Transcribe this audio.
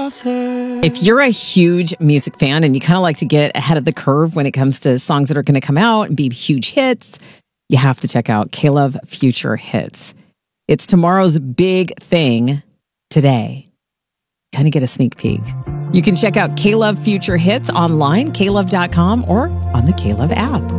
If you're a huge music fan and you kind of like to get ahead of the curve when it comes to songs that are going to come out and be huge hits, you have to check out K-Love Future Hits. It's tomorrow's big thing today. Kind of get a sneak peek. You can check out K-Love Future Hits online, klove.com, or on the K-Love app.